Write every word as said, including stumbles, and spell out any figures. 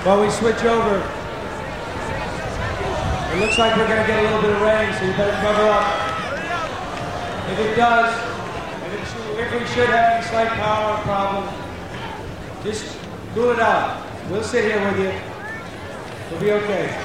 While we switch over, it looks like we're going to get a little bit of rain, so you better cover up. If it does, and if, if we should have any slight power problem, just cool it out. We'll sit here with you. We'll be okay.